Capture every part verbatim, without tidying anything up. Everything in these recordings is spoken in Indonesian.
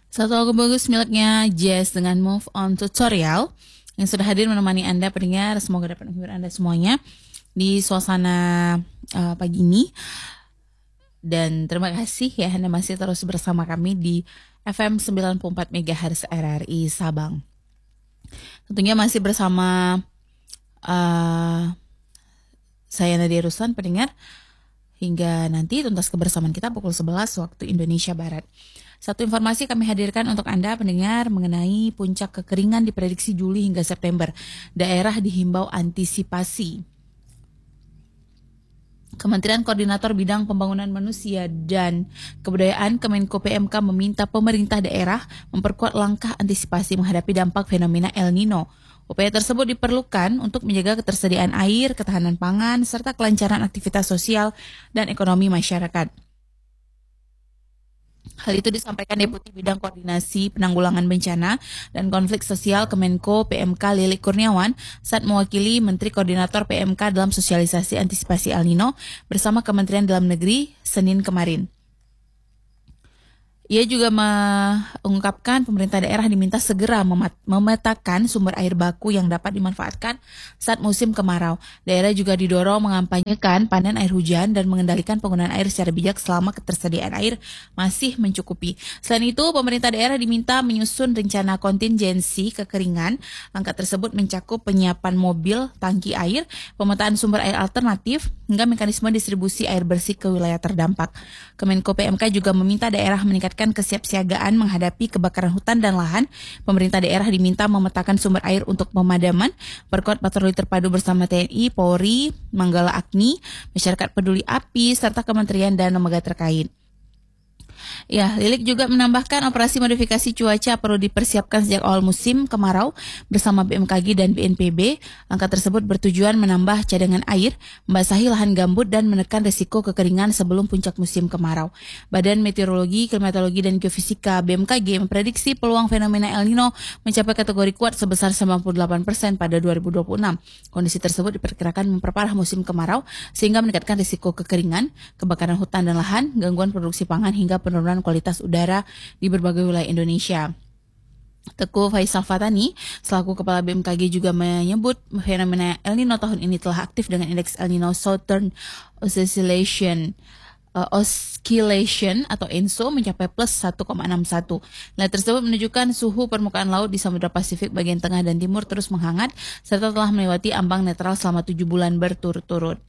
Satu lagu bagus miliknya Jazz dengan Move On Tutorial yang sudah hadir menemani Anda pendengar. Semoga dapat menghibur Anda semuanya di suasana uh, pagi ini. Dan terima kasih ya Anda masih terus bersama kami di F M sembilan puluh empat megahertz R R I Sabang. Tentunya masih bersama uh, saya Nadia Ruslan pendengar hingga nanti tuntas kebersamaan kita pukul sebelas waktu Indonesia Barat. Satu informasi kami hadirkan untuk Anda pendengar mengenai puncak kekeringan diprediksi Juli hingga September. Daerah dihimbau antisipasi. Kementerian Koordinator Bidang Pembangunan Manusia dan Kebudayaan Kemenko P M K meminta pemerintah daerah memperkuat langkah antisipasi menghadapi dampak fenomena El Nino. Upaya tersebut diperlukan untuk menjaga ketersediaan air, ketahanan pangan, serta kelancaran aktivitas sosial dan ekonomi masyarakat. Hal itu disampaikan Deputi Bidang Koordinasi Penanggulangan Bencana dan Konflik Sosial Kemenko P M K Lilik Kurniawan saat mewakili Menteri Koordinator P M K dalam sosialisasi antisipasi El Nino bersama Kementerian Dalam Negeri Senin kemarin. Ia juga mengungkapkan pemerintah daerah diminta segera memetakan sumber air baku yang dapat dimanfaatkan saat musim kemarau. Daerah juga didorong mengampanyekan panen air hujan dan mengendalikan penggunaan air secara bijak selama ketersediaan air masih mencukupi. Selain itu, pemerintah daerah diminta menyusun rencana kontingensi kekeringan. Langkah tersebut mencakup penyiapan mobil, tangki air, pemetaan sumber air alternatif, hingga mekanisme distribusi air bersih ke wilayah terdampak. Kemenko P M K juga meminta daerah meningkatkan kesiapsiagaan menghadapi kebakaran hutan dan lahan. Pemerintah daerah diminta memetakan sumber air untuk pemadaman, perkuat patroli terpadu bersama T N I, Polri, Manggala Agni, masyarakat peduli api, serta kementerian dan lembaga terkait. Ya, Lilik juga menambahkan operasi modifikasi cuaca perlu dipersiapkan sejak awal musim kemarau bersama B M K G dan B N P B. Langkah tersebut bertujuan menambah cadangan air, membasahi lahan gambut dan menekan risiko kekeringan sebelum puncak musim kemarau. Badan Meteorologi, Klimatologi dan Geofisika B M K G memprediksi peluang fenomena El Nino mencapai kategori kuat sebesar sembilan puluh delapan persen pada dua ribu dua puluh enam. Kondisi tersebut diperkirakan memperparah musim kemarau sehingga meningkatkan risiko kekeringan, kebakaran hutan dan lahan, gangguan produksi pangan hingga penurunan kualitas udara di berbagai wilayah Indonesia. Teguh Faisal Fatani, selaku Kepala B M K G juga menyebut fenomena El Nino tahun ini telah aktif dengan indeks El Nino Southern Oscillation uh, Oscillation atau E N S O mencapai plus satu koma enam satu. Nilai tersebut menunjukkan suhu permukaan laut di Samudra Pasifik bagian tengah dan timur terus menghangat serta telah melewati ambang netral selama tujuh bulan berturut-turut.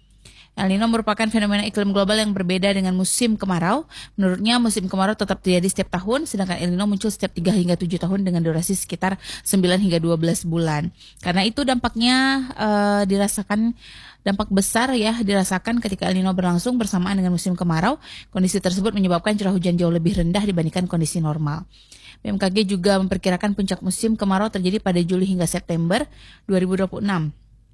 El Nino merupakan fenomena iklim global yang berbeda dengan musim kemarau. Menurutnya musim kemarau tetap terjadi setiap tahun, sedangkan El Nino muncul setiap tiga hingga tujuh tahun dengan durasi sekitar sembilan hingga dua belas bulan. Karena itu dampaknya uh, dirasakan dampak besar ya dirasakan ketika El Nino berlangsung bersamaan dengan musim kemarau. Kondisi tersebut menyebabkan curah hujan jauh lebih rendah dibandingkan kondisi normal. B M K G juga memperkirakan puncak musim kemarau terjadi pada Juli hingga September dua ribu dua puluh enam.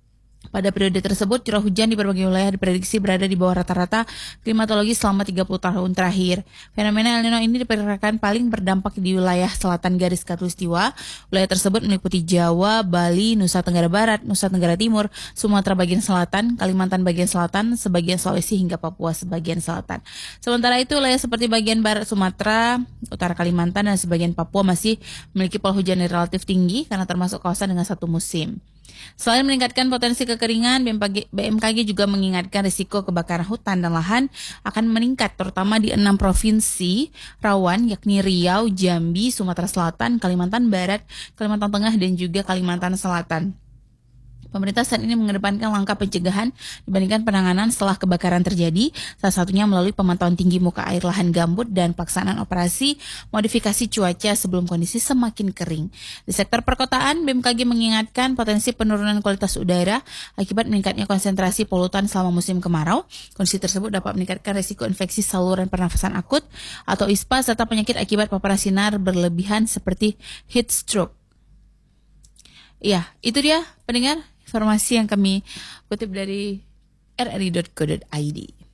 Pada periode tersebut, curah hujan di berbagai wilayah diprediksi berada di bawah rata-rata klimatologi selama tiga puluh tahun terakhir. Fenomena El Nino ini diperkirakan paling berdampak di wilayah selatan garis khatulistiwa. Wilayah tersebut meliputi Jawa, Bali, Nusa Tenggara Barat, Nusa Tenggara Timur, Sumatera bagian selatan, Kalimantan bagian selatan, sebagian Sulawesi hingga Papua sebagian selatan. Sementara itu, wilayah seperti bagian barat Sumatera, utara Kalimantan, dan sebagian Papua masih memiliki pola hujan yang relatif tinggi karena termasuk kawasan dengan satu musim. Selain meningkatkan potensi kekeringan, B M K G juga mengingatkan risiko kebakaran hutan dan lahan akan meningkat terutama di enam provinsi rawan yakni Riau, Jambi, Sumatera Selatan, Kalimantan Barat, Kalimantan Tengah dan juga Kalimantan Selatan. Pemerintah saat ini mengedepankan langkah pencegahan dibandingkan penanganan setelah kebakaran terjadi, salah satunya melalui pemantauan tinggi muka air lahan gambut dan pelaksanaan operasi modifikasi cuaca sebelum kondisi semakin kering. Di sektor perkotaan, B M K G mengingatkan potensi penurunan kualitas udara akibat meningkatnya konsentrasi polutan selama musim kemarau. Kondisi tersebut dapat meningkatkan risiko infeksi saluran pernafasan akut atau I S P A serta penyakit akibat paparan sinar berlebihan seperti heat stroke. Ya, itu dia pendengar informasi yang kami kutip dari r r i dot co dot i d.